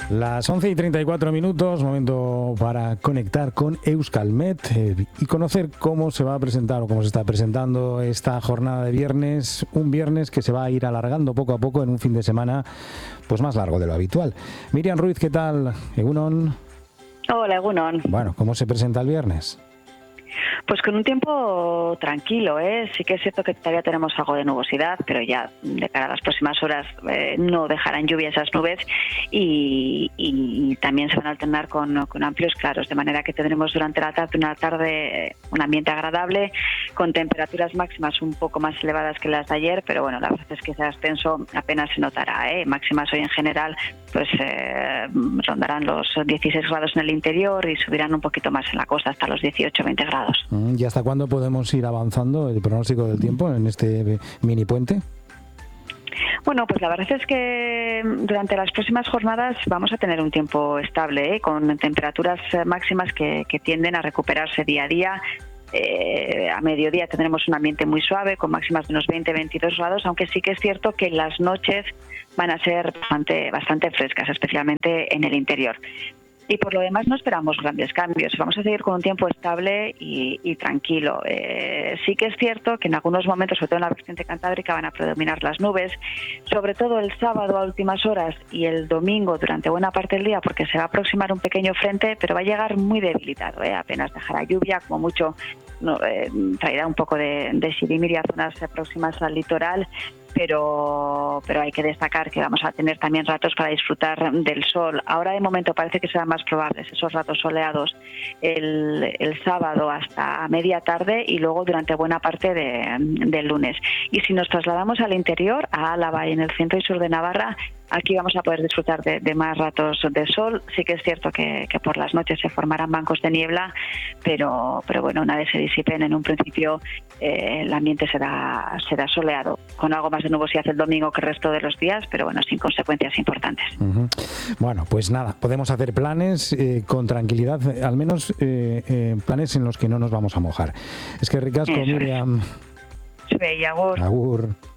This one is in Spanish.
Las 11:34, momento para conectar con Euskalmet y conocer cómo se va a presentar o cómo se está presentando esta jornada de viernes, un viernes que se va a ir alargando poco a poco en un fin de semana pues más largo de lo habitual. Miriam Ruiz, ¿qué tal? Egunon. Hola, Egunon. Bueno, ¿cómo se presenta el viernes? Pues con un tiempo tranquilo, ¿eh? Sí que es cierto que todavía tenemos algo de nubosidad, pero ya de cara a las próximas horas no dejarán lluvia esas nubes y también se van a alternar con amplios claros, de manera que tendremos durante la tarde una tarde un ambiente agradable, con temperaturas máximas un poco más elevadas que las de ayer, pero bueno, la verdad es que ese ascenso apenas se notará, ¿eh? Máximas hoy en general pues rondarán los 16 grados en el interior y subirán un poquito más en la costa hasta los 18-20 grados. ¿Y hasta cuándo podemos ir avanzando el pronóstico del tiempo en este mini puente? Bueno, pues la verdad es que durante las próximas jornadas vamos a tener un tiempo estable, con temperaturas máximas que tienden a recuperarse día a día. A mediodía tendremos un ambiente muy suave, con máximas de unos 20-22 grados, aunque sí que es cierto que las noches van a ser bastante frescas, especialmente en el interior. Y por lo demás no esperamos grandes cambios. Vamos a seguir con un tiempo estable y tranquilo. Sí que es cierto que en algunos momentos, sobre todo en la vertiente cantábrica, van a predominar las nubes, sobre todo el sábado a últimas horas y el domingo durante buena parte del día, porque se va a aproximar un pequeño frente, pero va a llegar muy debilitado. Apenas dejará lluvia, como mucho traerá un poco de sirimiri a zonas próximas al litoral. Pero hay que destacar que vamos a tener también ratos para disfrutar del sol. Ahora de momento parece que serán más probables esos ratos soleados el sábado hasta media tarde y luego durante buena parte del lunes. Y si nos trasladamos al interior, a Álava y en el centro y sur de Navarra, aquí vamos a poder disfrutar de más ratos de sol. Sí que es cierto que por las noches se formarán bancos de niebla, pero bueno, una vez se disipen, en un principio el ambiente será soleado, con algo más de nubosidad el domingo que el resto de los días, pero bueno, sin consecuencias importantes. Uh-huh. Bueno, pues nada, podemos hacer planes con tranquilidad, al menos planes en los que no nos vamos a mojar. Es que ricasco, Miriam. Sí, agur. Agur.